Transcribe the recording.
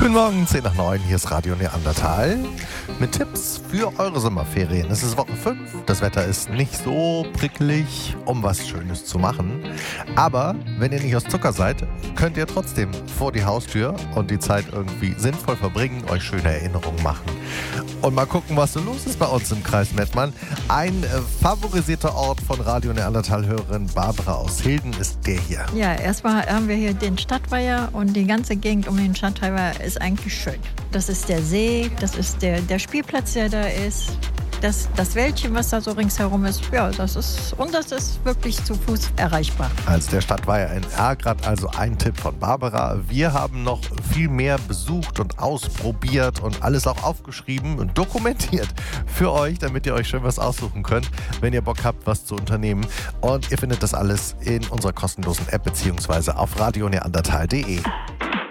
Guten Morgen, 10 nach 9, hier ist Radio Neandertal mit Tipps für eure Sommerferien. Es ist Woche 5, das Wetter ist nicht so prickelig, um was Schönes zu machen. Aber wenn ihr nicht aus Zucker seid, könnt ihr trotzdem vor die Haustür und die Zeit irgendwie sinnvoll verbringen, euch schöne Erinnerungen machen. Und mal gucken, was so los ist bei uns im Kreis Mettmann. Ein favorisierter Ort von Radio Neandertal-Hörerin Barbara aus Hilden ist der hier. Ja, erstmal haben wir hier den Stadtweiher und die ganze Gegend um den Stadtweiher ist eigentlich schön. Das ist der See, das ist der Spielplatz, der da ist, das Wäldchen, was da so ringsherum ist. Ja, das ist wirklich zu Fuß erreichbar. Als der Stadtweiher in Ergrad, also ein Tipp von Barbara. Wir haben noch viel mehr besucht und ausprobiert und alles auch aufgeschrieben und dokumentiert für euch, damit ihr euch schön was aussuchen könnt, wenn ihr Bock habt, was zu unternehmen. Und ihr findet das alles in unserer kostenlosen App bzw. auf radioneandertal.de.